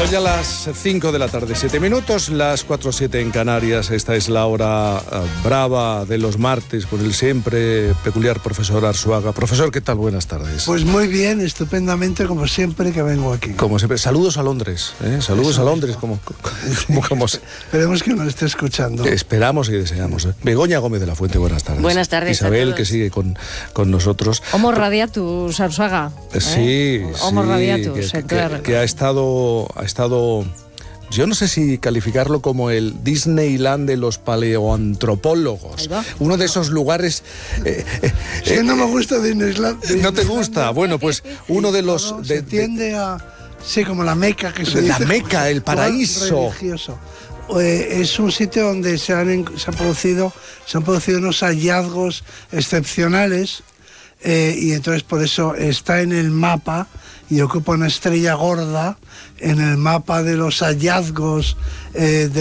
Son ya las 5 de la tarde, 7 minutos, las 4:07 en Canarias. Esta es la hora brava de los martes con el siempre peculiar profesor Arzuaga. Profesor, ¿qué tal? Buenas tardes. Pues muy bien, estupendamente, como siempre que vengo aquí. Como siempre. Saludos a Londres, ¿eh? Saludos a Londres, como Esperemos que nos esté escuchando. Esperamos y deseamos. Begoña Gómez de la Fuente, buenas tardes. Buenas tardes. Isabel, que sigue con nosotros. Homo radiatus, Arzuaga. Sí, Homo radiatus, claro. Que ha estado, yo no sé si calificarlo como el Disneyland de los paleoantropólogos. Uno de esos lugares... no me gusta Disneyland. ¿No te gusta? Bueno, pues uno de los... Se tiende a... Sí, como la Meca, que se la dice, Meca, el paraíso. Religioso. Es un sitio donde se han producido unos hallazgos excepcionales, y entonces por eso está en el mapa y ocupa una estrella gorda en el mapa de los hallazgos de